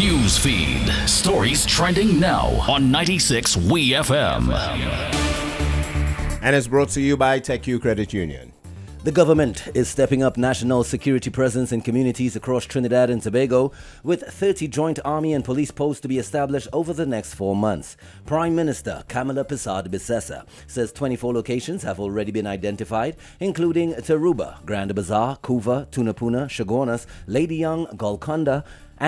News feed. Stories trending now on 96 WeFM. And it's brought to you by TechU Credit Union. The government is stepping up national security presence in communities across Trinidad and Tobago, with 30 joint army and police posts to be established over the next 4 months. Prime Minister Kamala Persad-Bissessar says 24 locations have already been identified, including Taruba, Grand Bazaar, Couva, Tunapuna, Chaguanas, Lady Young, Golconda,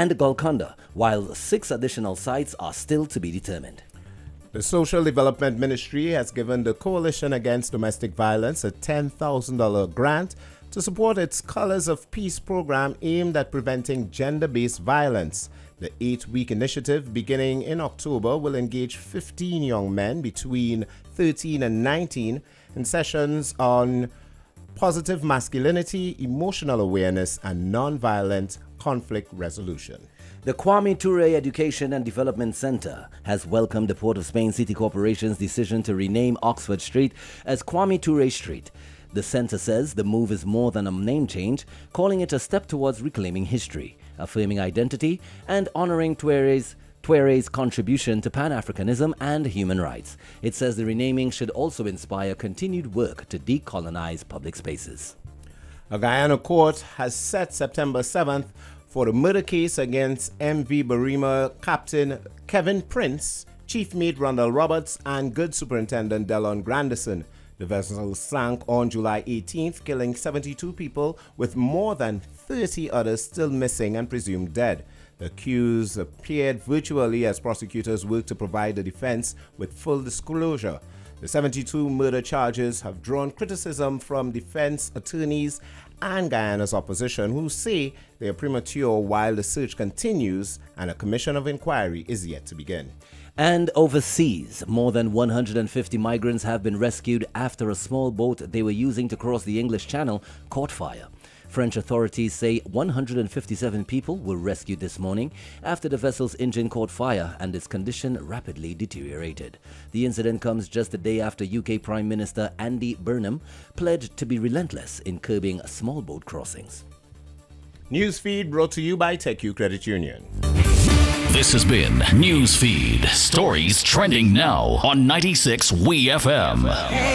while 6 additional sites are still to be determined. The Social Development Ministry has given the Coalition Against Domestic Violence a $10,000 grant to support its Colors of Peace program aimed at preventing gender-based violence. The 8-week initiative, beginning in October, will engage 15 young men between 13 and 19 in sessions on positive masculinity, emotional awareness, and non-violent conflict resolution. The Kwame Ture Education and Development Center has welcomed the Port of Spain City Corporation's decision to rename Oxford Street as Kwame Ture Street. The center says the move is more than a name change, calling it a step towards reclaiming history, affirming identity, and honoring Ture's contribution to Pan-Africanism and human rights. It says the renaming should also inspire continued work to decolonize public spaces. A Guyana court has set September 7th for the murder case against MV Barima Captain Kevin Prince, Chief Mate Randall Roberts, and Good Superintendent Delon Grandison. The vessel sank on July 18th, killing 72 people, with more than 30 others still missing and presumed dead. The accused appeared virtually as prosecutors worked to provide the defense with full disclosure. The 72 murder charges have drawn criticism from defense attorneys and Guyana's opposition, who say they are premature while the search continues and a commission of inquiry is yet to begin. And overseas, more than 150 migrants have been rescued after a small boat they were using to cross the English Channel caught fire. French authorities say 157 people were rescued this morning after the vessel's engine caught fire and its condition rapidly deteriorated. The incident comes just a day after UK Prime Minister Andy Burnham pledged to be relentless in curbing small boat crossings. Newsfeed brought to you by TechU Credit Union. This has been Newsfeed. Stories trending now on 96 WeFM.